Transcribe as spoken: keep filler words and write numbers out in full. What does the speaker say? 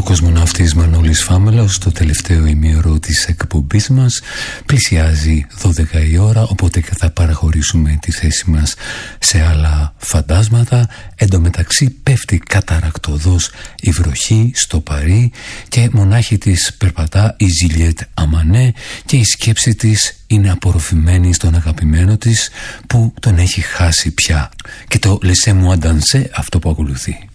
ο κοσμοναύτης Μανώλης Φάμελος. Το τελευταίο ημίωρο της εκπομπής μας πλησιάζει δώδεκα η ώρα, οπότε θα παραχωρήσουμε τη θέση μας σε άλλα φαντάσματα. Εν τω μεταξύ πέφτει καταρακτωδώς η βροχή στο Παρί και μονάχη της περπατά η Ζιλιέτ Αμανέ και η σκέψη της είναι απορροφημένη στον αγαπημένο της που τον έχει χάσει πια. Και το laissez-moi danser, αυτό που ακολουθεί.